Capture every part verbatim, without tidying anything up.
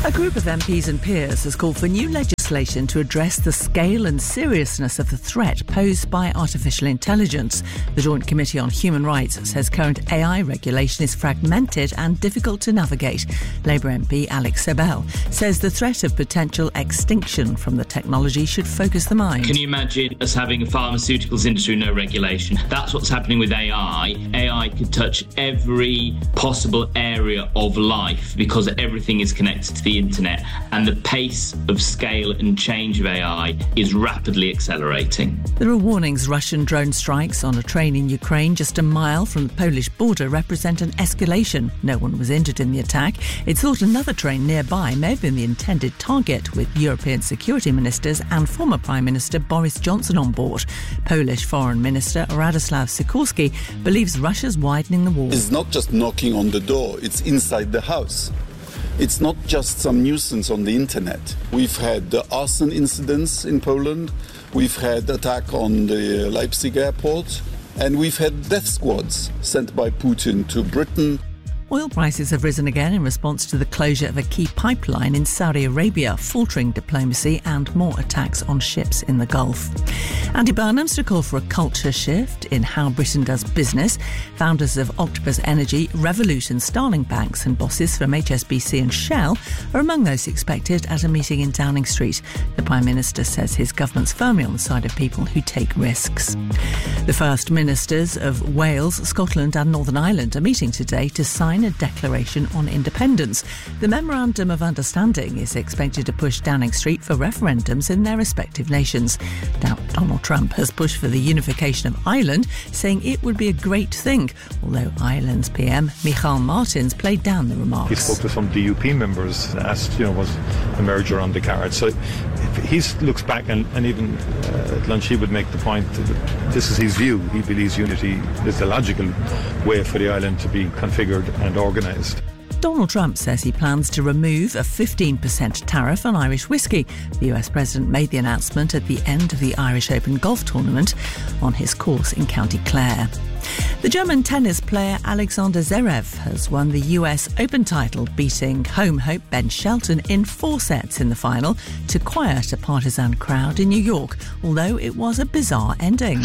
A group of M Ps and peers has called for new legislation to address the scale and seriousness of the threat posed by artificial intelligence. The Joint Committee on Human Rights says current A I regulation is fragmented and difficult to navigate. Labour M P Alex Sebel says the threat of potential extinction from the technology should focus the mind. Can you imagine us having a pharmaceuticals industry, no regulation? That's what's happening with A I. A I could touch every possible area of life because everything is connected to the internet, and the pace of scale and change of A I is rapidly accelerating. There are warnings Russian drone strikes on a train in Ukraine just a mile from the Polish border represent an escalation. No one was injured in the attack. It's thought another train nearby may have been the intended target, with European security ministers and former Prime Minister Boris Johnson on board. Polish Foreign Minister Radoslaw Sikorski believes Russia's widening the war. It's not just knocking on the door, it's inside the house. It's not just some nuisance on the internet. We've had the arson incidents in Poland, we've had attack on the Leipzig airport, and we've had death squads sent by Putin to Britain. Oil prices have risen again in response to the closure of a key pipeline in Saudi Arabia, faltering diplomacy and more attacks on ships in the Gulf. Andy Burnham's to call for a culture shift in how Britain does business. Founders of Octopus Energy, Revolut and Starling Banks and bosses from H S B C and Shell are among those expected at a meeting in Downing Street. The Prime Minister says his government's firmly on the side of people who take risks. The First Ministers of Wales, Scotland and Northern Ireland are meeting today to sign a declaration on independence. The Memorandum of Understanding is expected to push Downing Street for referendums in their respective nations. Now, Donald Trump has pushed for the unification of Ireland, saying it would be a great thing, although Ireland's P M, Micheál Martins, played down the remarks. He spoke to some D U P members and asked, you know, was a merger on the cards. So he looks back and, and even uh, at lunch he would make the point that this is his view. He believes unity is the logical way for the island to be configured and organised. Donald Trump says he plans to remove a fifteen percent tariff on Irish whiskey. The U S President made the announcement at the end of the Irish Open golf tournament on his course in County Clare. The German tennis player Alexander Zverev has won the U S Open title, beating home hope Ben Shelton in four sets in the final to quiet a partisan crowd in New York, although it was a bizarre ending.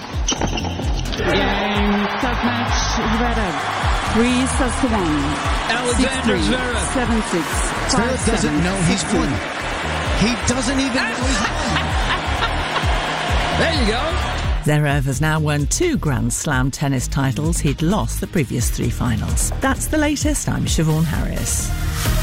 Game, tough match, Zverev. Three sets to one. Alexander Zverev. Seven six. Zverev doesn't know he's won. He doesn't even know he's won. There you go. Zverev has now won two Grand Slam tennis titles. He'd lost the previous three finals. That's the latest. I'm Siobhan Harris.